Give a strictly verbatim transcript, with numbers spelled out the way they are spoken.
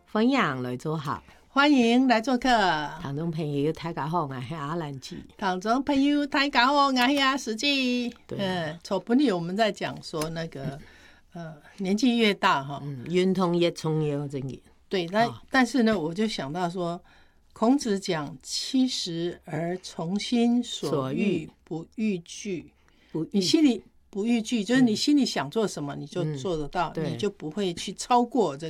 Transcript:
分享来做客， 欢迎来做客。 听众朋友大家好，我是阿兰姐。 听众朋友大家好，我是阿实际。 对、 啊，从本里我们在讲说那个、嗯、呃年纪越大哈， 嗯，运动越重要，真的。 对，那、哦、但是呢，我就想到说，孔子讲七十而从心所欲不逾矩，不你心里不逾矩，就是你心里想做什么，你就做得到，嗯、你就不会去超过这个。